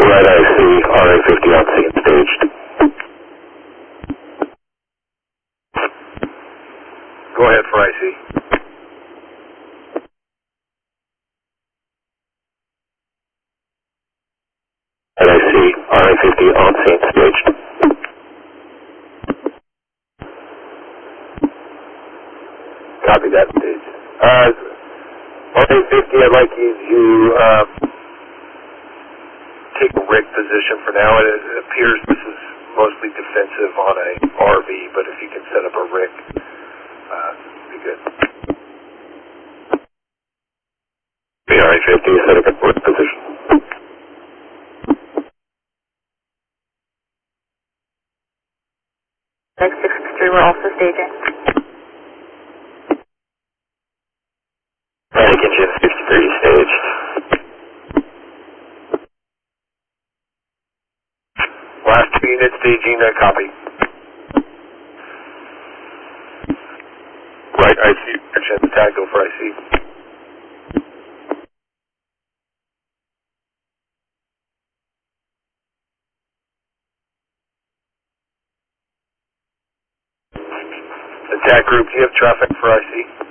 Right, I see. RA-50 on scene staged. Go ahead for IC. And I see RA-50 on scene staged. Copy that stage. RA-50, I'd like you to take a rig position for now. It appears this is mostly defensive on a RV, but if you can set up a rig, be good. RA-50 setting up rig position. Next 663, we're also staging. Attic engine 63 staged. Last 2 units staging, copy. Right, IC, action, attack, go for IC. Attack group, do you have traffic for IC?